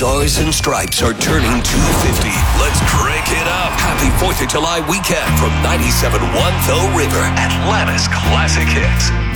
Stars and Stripes are turning 250. Let's crank it up. Happy 4th of July weekend from 97.1 The River, Atlanta's classic hits.